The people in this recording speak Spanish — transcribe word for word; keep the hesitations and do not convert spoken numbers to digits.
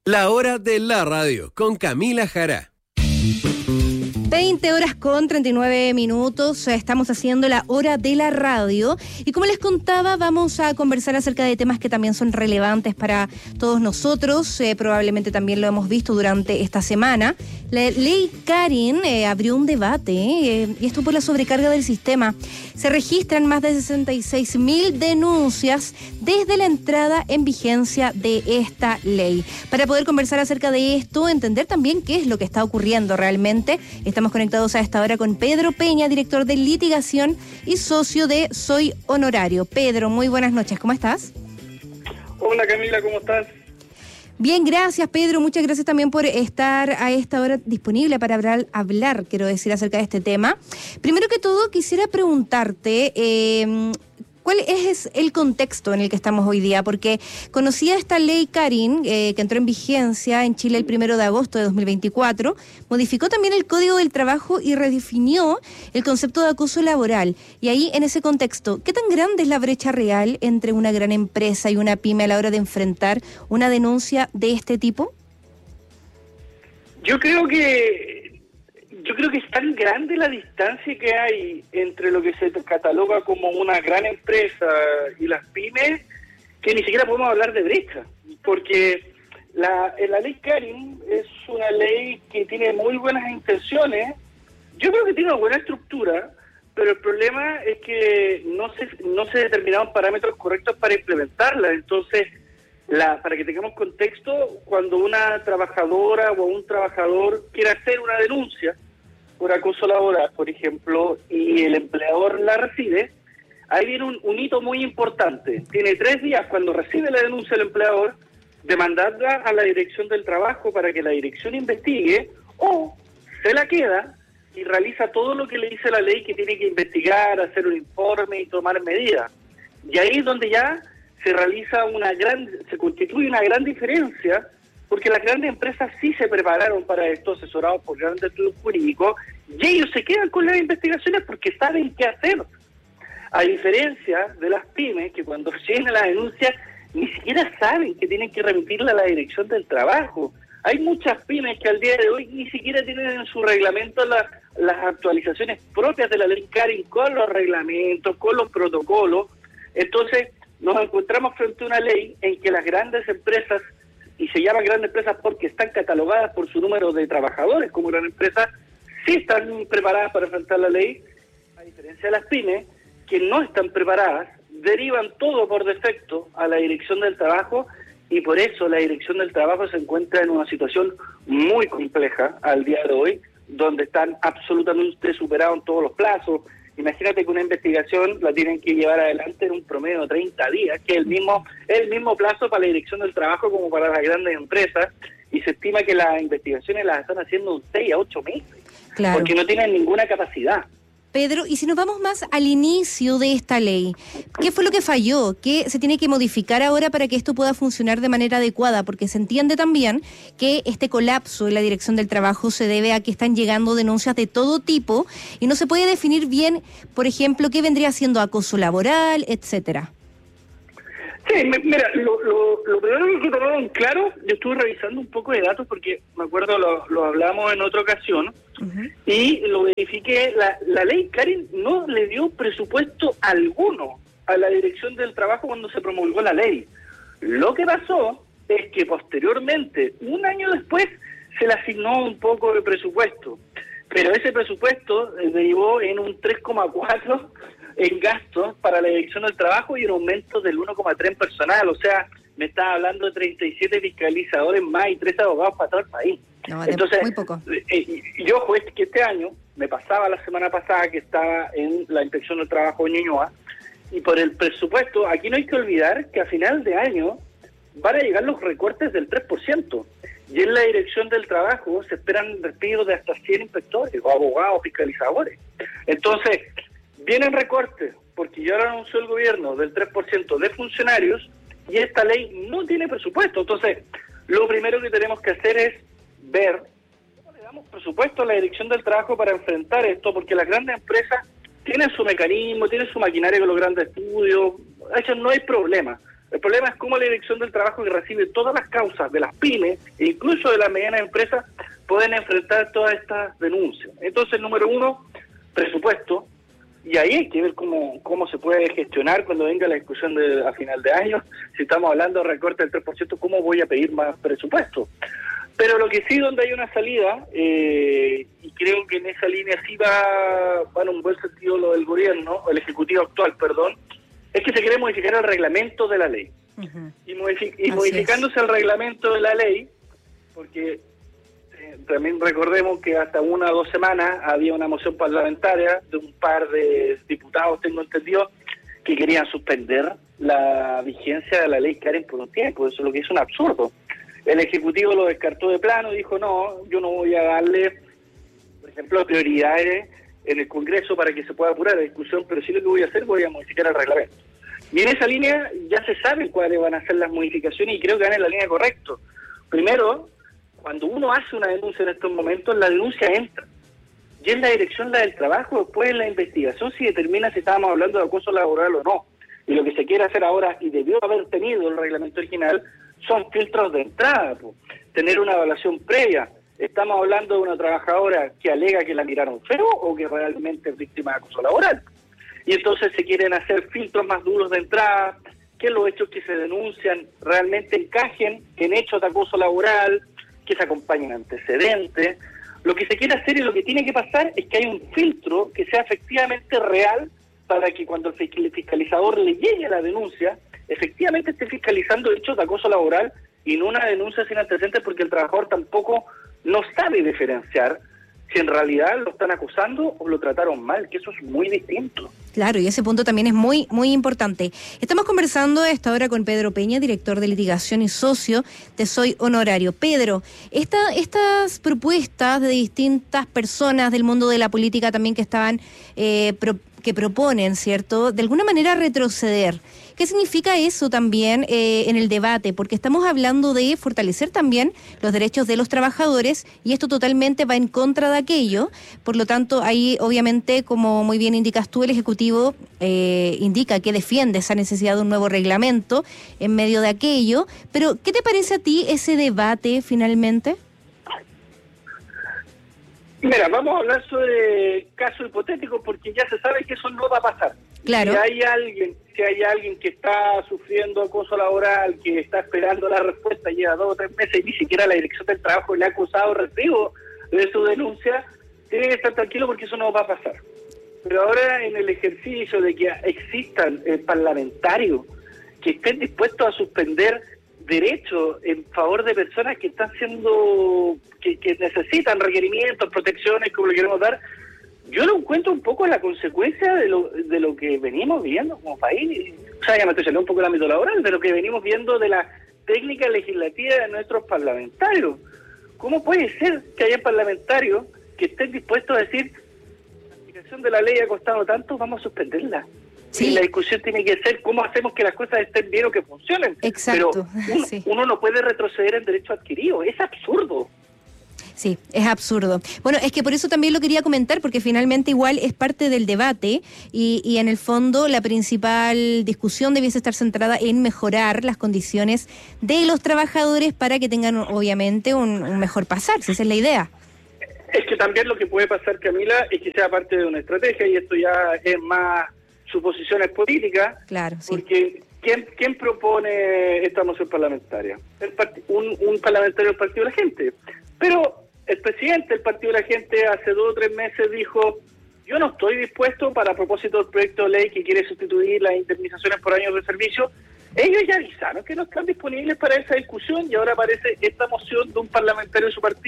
La hora de la radio con Camila Jara. veinte horas con treinta y nueve minutos, estamos haciendo la hora de la radio y como les contaba vamos a conversar acerca de temas que también son relevantes para todos nosotros, eh, probablemente también lo hemos visto durante esta semana. La ley Karin eh, abrió un debate eh, y esto por la sobrecarga del sistema. Se registran más de sesenta y seis mil denuncias desde la entrada en vigencia de esta ley. Para poder conversar acerca de esto, entender también qué es lo que está ocurriendo realmente, estamos conectados a esta hora con Pedro Peña, director de litigación y socio de Soy Honorario. Pedro, muy buenas noches, ¿cómo estás? Hola Camila, ¿cómo estás? Bien, gracias Pedro, muchas gracias también por estar a esta hora disponible para hablar, hablar quiero decir, acerca de este tema. Primero que todo, quisiera preguntarte, eh, ¿cuál es el contexto en el que estamos hoy día? Porque conocía esta ley Karin, eh, que entró en vigencia en Chile el primero de agosto de dos mil veinticuatro, modificó también el Código del Trabajo y redefinió el concepto de acoso laboral. Y ahí, en ese contexto, ¿qué tan grande es la brecha real entre una gran empresa y una pyme a la hora de enfrentar una denuncia de este tipo? Yo creo que yo creo que es tan grande la distancia que hay entre lo que se cataloga como una gran empresa y las pymes que ni siquiera podemos hablar de brecha, porque la, la ley Karin es una ley que tiene muy buenas intenciones. Yo creo que tiene una buena estructura, pero el problema es que no se no se determinaron parámetros correctos para implementarla. Entonces, la, para que tengamos contexto, cuando una trabajadora o un trabajador quiere hacer una denuncia por acoso laboral, por ejemplo, y el empleador la recibe, ahí viene un, un hito muy importante. Tiene tres días cuando recibe la denuncia el empleador de mandarla a la dirección del trabajo para que la dirección investigue, o se la queda y realiza todo lo que le dice la ley, que tiene que investigar, hacer un informe y tomar medidas. Y ahí es donde ya se realiza una gran, se constituye una gran diferencia, porque las grandes empresas sí se prepararon para esto, asesorados por grandes estudios jurídicos, y ellos se quedan con las investigaciones porque saben qué hacer. A diferencia de las pymes, que cuando llegan a la denuncia ni siquiera saben que tienen que remitirla a la dirección del trabajo. Hay muchas pymes que al día de hoy ni siquiera tienen en su reglamento la, las actualizaciones propias de la ley Karin con los reglamentos, con los protocolos. Entonces nos encontramos frente a una ley en que las grandes empresas, y se llaman grandes empresas porque están catalogadas por su número de trabajadores como gran empresa, sí están preparadas para enfrentar la ley, a diferencia de las pymes, que no están preparadas, derivan todo por defecto a la dirección del trabajo, y por eso la dirección del trabajo se encuentra en una situación muy compleja al día de hoy, donde están absolutamente superados en todos los plazos. Imagínate que una investigación la tienen que llevar adelante en un promedio de treinta días, que es el mismo, es el mismo plazo para la dirección del trabajo como para las grandes empresas, y se estima que las investigaciones las están haciendo de seis a ocho meses, claro, porque no tienen ninguna capacidad. Pedro, y si nos vamos más al inicio de esta ley, ¿qué fue lo que falló? ¿Qué se tiene que modificar ahora para que esto pueda funcionar de manera adecuada? Porque se entiende también que este colapso en la dirección del trabajo se debe a que están llegando denuncias de todo tipo y no se puede definir bien, por ejemplo, qué vendría siendo acoso laboral, etcétera. Sí, mira, lo, lo, lo primero que tener en claro, yo estuve revisando un poco de datos porque me acuerdo lo, lo hablamos en otra ocasión, uh-huh, y lo verifiqué. La, la ley Karin no le dio presupuesto alguno a la dirección del trabajo cuando se promulgó la ley. Lo que pasó es que posteriormente, un año después, se le asignó un poco de presupuesto, pero ese presupuesto eh, derivó en un tres coma cuatro en gastos para la dirección del trabajo y un aumento del uno coma tres en personal. O sea, me estaba hablando de treinta y siete fiscalizadores más y tres abogados para todo el país. No, Entonces, muy poco. Eh, yo juez que este año, me pasaba la semana pasada que estaba en la inspección del trabajo en Ñuñoa, y por el presupuesto, aquí no hay que olvidar que a final de año van a llegar los recortes del tres por ciento. Y en la dirección del trabajo se esperan despidos de hasta cien inspectores o abogados fiscalizadores. Entonces, vienen recortes, porque ya lo anunció el gobierno, del tres por ciento de funcionarios, y esta ley no tiene presupuesto. Entonces, lo primero que tenemos que hacer es ver cómo le damos presupuesto a la dirección del trabajo para enfrentar esto, porque las grandes empresas tienen su mecanismo, tienen su maquinaria con los grandes estudios, eso no hay problema. El problema es cómo la Dirección del Trabajo, que recibe todas las causas de las pymes e incluso de las medianas empresas, pueden enfrentar todas estas denuncias. Entonces, número uno, presupuesto. Y ahí hay que ver cómo cómo se puede gestionar cuando venga la discusión de, a final de año. Si estamos hablando de recorte del tres por ciento, ¿cómo voy a pedir más presupuesto? Pero lo que sí, donde hay una salida, eh, y creo que en esa línea sí va, va en un buen sentido lo del gobierno, el Ejecutivo actual, perdón, es que se quiere modificar el reglamento de la ley. Uh-huh. Y, modific- y modificándose el reglamento de la ley, porque eh, también recordemos que hasta una o dos semanas había una moción parlamentaria de un par de diputados, tengo entendido, que querían suspender la vigencia de la ley Karen por un tiempo. Eso es lo que es un absurdo. El Ejecutivo lo descartó de plano y dijo, no, yo no voy a darle, por ejemplo, prioridades en el Congreso para que se pueda apurar la discusión, pero sí lo que voy a hacer, voy a modificar el reglamento. Y en esa línea ya se sabe cuáles van a ser las modificaciones y creo que van en la línea correcta. Primero, cuando uno hace una denuncia en estos momentos, la denuncia entra. Y es la dirección la del trabajo, después en la investigación si determina si estábamos hablando de acoso laboral o no. Y lo que se quiere hacer ahora, y debió haber tenido el reglamento original, son filtros de entrada, po. Tener una evaluación previa. ¿Estamos hablando de una trabajadora que alega que la miraron feo o que realmente es víctima de acoso laboral? Y entonces se quieren hacer filtros más duros de entrada, que los hechos que se denuncian realmente encajen en hechos de acoso laboral, que se acompañen antecedentes. Lo que se quiere hacer y lo que tiene que pasar es que hay un filtro que sea efectivamente real para que cuando el fiscalizador le llegue la denuncia, efectivamente esté fiscalizando hechos de acoso laboral y no una denuncia sin antecedentes, porque el trabajador tampoco no sabe diferenciar si en realidad lo están acusando o lo trataron mal, que eso es muy distinto. Claro, y ese punto también es muy muy importante. Estamos conversando a esta hora con Pedro Peña, director de litigación y socio de Soy Honorario. Pedro, esta, estas propuestas de distintas personas del mundo de la política también que estaban eh, pro, que proponen, ¿cierto?, de alguna manera retroceder. ¿Qué significa eso también eh, en el debate? Porque estamos hablando de fortalecer también los derechos de los trabajadores y esto totalmente va en contra de aquello. Por lo tanto, ahí obviamente, como muy bien indicas tú, el Ejecutivo eh, indica que defiende esa necesidad de un nuevo reglamento en medio de aquello. Pero, ¿qué te parece a ti ese debate finalmente? Mira, vamos a hablar sobre casos hipotéticos porque ya se sabe que eso no va a pasar. Claro. Si hay alguien, si hay alguien que está sufriendo acoso laboral, que está esperando la respuesta, lleva dos o tres meses y ni siquiera la Dirección del Trabajo le ha acusado recibo de su denuncia, tiene que estar tranquilo porque eso no va a pasar. Pero ahora en el ejercicio de que existan eh, parlamentarios que estén dispuestos a suspender derechos en favor de personas que están siendo, que, que necesitan requerimientos, protecciones, como le queremos dar, yo lo encuentro un poco la consecuencia de lo de lo que venimos viendo como país. O sea, ya me estoy saliendo un poco del ámbito laboral, de lo que venimos viendo de la técnica legislativa de nuestros parlamentarios. ¿Cómo puede ser que haya parlamentarios que estén dispuestos a decir la aplicación de la ley ha costado tanto, vamos a suspenderla? Sí. Y la discusión tiene que ser cómo hacemos que las cosas estén bien o que funcionen. Exacto. Pero uno, sí. uno no puede retroceder en derecho adquirido, es absurdo. Sí, es absurdo. Bueno, es que por eso también lo quería comentar, porque finalmente igual es parte del debate y, y en el fondo la principal discusión debiese estar centrada en mejorar las condiciones de los trabajadores para que tengan obviamente un, un mejor pasar, si esa es la idea. Es que también lo que puede pasar, Camila, es que sea parte de una estrategia y esto ya es más suposiciones políticas. Claro, sí. Porque ¿quién, quién propone esta moción parlamentaria? El part- un, un parlamentario del Partido de la Gente. Pero el presidente del Partido de la Gente hace dos o tres meses dijo, yo no estoy dispuesto para a propósito del proyecto de ley que quiere sustituir las indemnizaciones por años de servicio. Ellos ya avisaron que no están disponibles para esa discusión y ahora aparece esta moción de un parlamentario de su partido